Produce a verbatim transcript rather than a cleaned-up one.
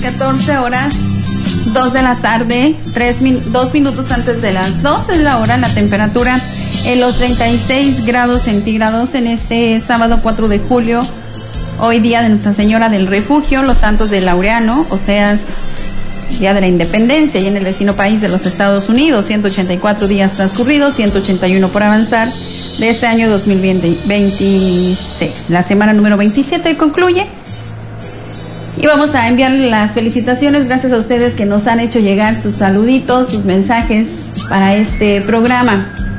catorce horas, dos de la tarde, tres min- dos minutos antes de las dos es la hora, la temperatura en los treinta y seis grados centígrados en este sábado cuatro de julio, hoy día de Nuestra Señora del Refugio, los Santos de Laureano, o sea, Día de la Independencia, y en el vecino país de los Estados Unidos, ciento ochenta y cuatro días transcurridos, ciento ochenta y uno por avanzar de este año dos mil veintiséis. La semana número veintisiete concluye. Y vamos a enviarle las felicitaciones, gracias a ustedes que nos han hecho llegar sus saluditos, sus mensajes para este programa.